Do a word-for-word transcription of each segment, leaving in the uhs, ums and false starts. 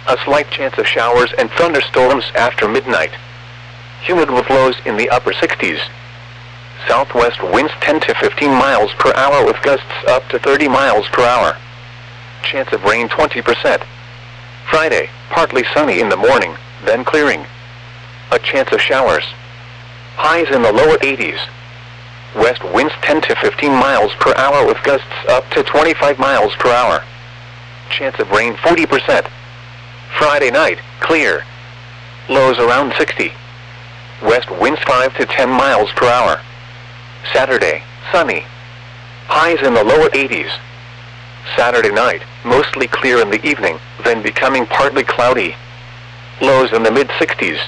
A slight chance of showers and thunderstorms after midnight. Humid with lows in the upper sixties. Southwest winds ten to fifteen miles per hour with gusts up to thirty miles per hour. Chance of rain twenty percent. Friday, partly sunny in the morning, then clearing. A chance of showers. Highs in the lower eighties. West winds ten to fifteen miles per hour with gusts up to twenty-five miles per hour. Chance of rain forty percent. Friday night, clear. Lows around sixty. West winds five to ten miles per hour. Saturday, sunny. Highs in the lower eighties. Saturday night, mostly clear in the evening, then becoming partly cloudy. Lows in the mid sixties.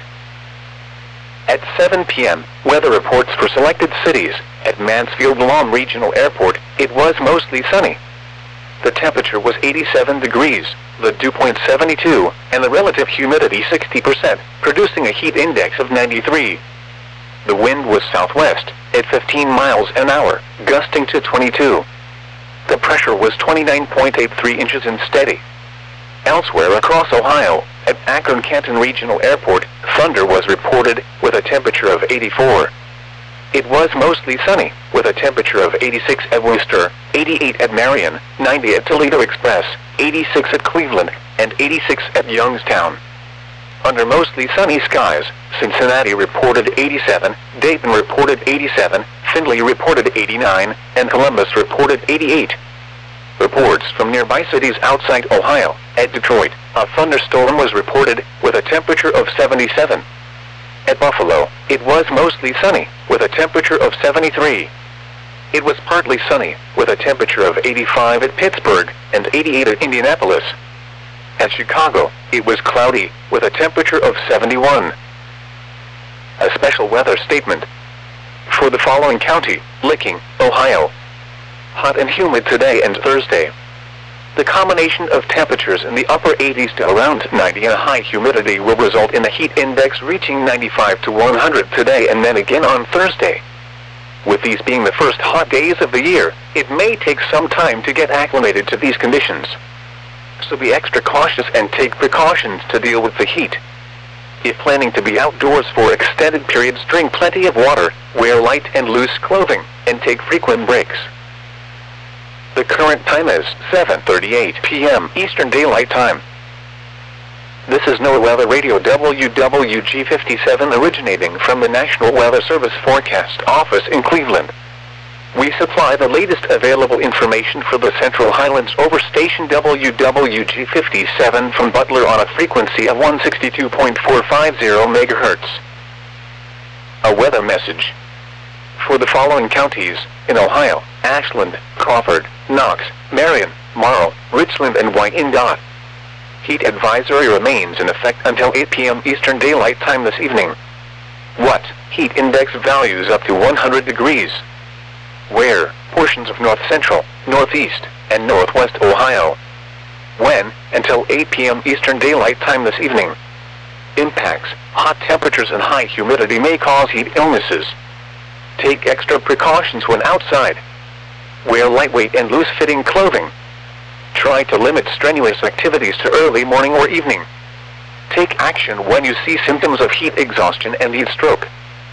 At seven p m, weather reports for selected cities. At Mansfield-Lom Regional Airport, it was mostly sunny. The temperature was eighty-seven degrees, the dew point seventy-two, and the relative humidity sixty percent, producing a heat index of ninety-three. The wind was southwest, at fifteen miles an hour, gusting to twenty-two. The pressure was twenty-nine point eight three inches and steady. Elsewhere across Ohio, at Akron-Canton Regional Airport, thunder was reported, with a temperature of eighty-four. It was mostly sunny, with a temperature of eighty-six at Worcester, eighty-eight at Marion, ninety at Toledo Express, eighty-six at Cleveland, and eighty-six at Youngstown. Under mostly sunny skies, Cincinnati reported eighty-seven, Dayton reported eighty-seven, Findlay reported eighty-nine, and Columbus reported eighty-eight. Reports from nearby cities outside Ohio. At Detroit, a thunderstorm was reported, with a temperature of seventy-seven. At Buffalo, it was mostly sunny, with a temperature of seventy-three. It was partly sunny, with a temperature of eighty-five at Pittsburgh, and eighty-eight at Indianapolis. At Chicago, it was cloudy, with a temperature of seventy-one. A special weather statement. For the following county, Licking, Ohio. Hot and humid today and Thursday. The combination of temperatures in the upper eighties to around ninety and a high humidity will result in a heat index reaching ninety-five to one hundred today and then again on Thursday. With these being the first hot days of the year, it may take some time to get acclimated to these conditions. So be extra cautious and take precautions to deal with the heat. If planning to be outdoors for extended periods, drink plenty of water, wear light and loose clothing, and take frequent breaks. The current time is seven thirty-eight p m Eastern Daylight Time. This is NOAA Weather Radio W W G fifty-seven originating from the National Weather Service Forecast Office in Cleveland. We supply the latest available information for the Central Highlands over station W W G fifty-seven from Butler on a frequency of one sixty-two point four five zero megahertz. A weather message. For the following counties, in Ohio, Ashland, Crawford, Knox, Marion, Morrow, Richland, and Wyandotte. Heat advisory remains in effect until eight p m Eastern Daylight Time this evening. What? Heat index values up to one hundred degrees. Where? Portions of north central, northeast, and northwest Ohio. When? Until eight p m Eastern Daylight Time this evening. Impacts. Hot temperatures and high humidity may cause heat illnesses. Take extra precautions when outside. Wear lightweight and loose-fitting clothing. Try to limit strenuous activities to early morning or evening. Take action when you see symptoms of heat exhaustion and heat stroke.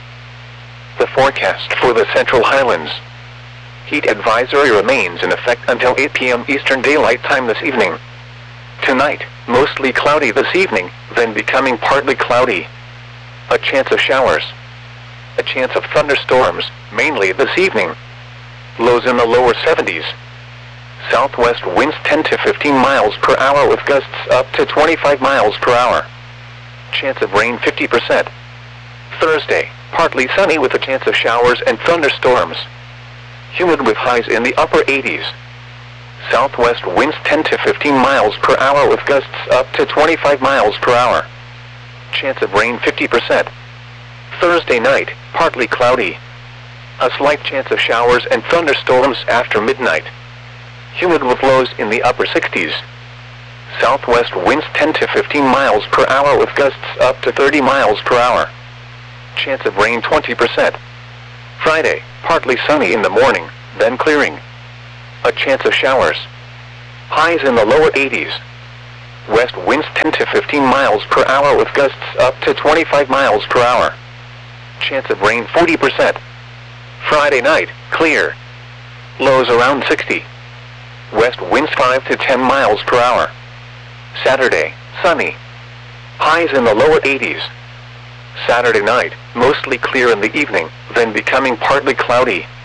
The forecast for the Central Highlands. Heat advisory remains in effect until eight p m Eastern Daylight Time this evening. Tonight, mostly cloudy this evening, then becoming partly cloudy. A chance of showers. A chance of thunderstorms, mainly this evening. Lows in the lower seventies. Southwest winds ten to fifteen miles per hour with gusts up to twenty-five miles per hour. Chance of rain fifty percent. Thursday, partly sunny with a chance of showers and thunderstorms. Humid with highs in the upper eighties. Southwest winds ten to fifteen miles per hour with gusts up to twenty-five miles per hour. Chance of rain fifty percent. Thursday night, partly cloudy. A slight chance of showers and thunderstorms after midnight. Humid with lows in the upper sixties. Southwest winds ten to fifteen miles per hour with gusts up to thirty miles per hour. Chance of rain twenty percent. Friday, partly sunny in the morning, then clearing. A chance of showers. Highs in the lower eighties. West winds ten to fifteen miles per hour with gusts up to twenty-five miles per hour. Chance of rain forty percent. Friday night, clear. Lows around sixty. West winds five to ten miles per hour. Saturday, sunny. Highs in the lower eighties. Saturday night, mostly clear in the evening, then becoming partly cloudy.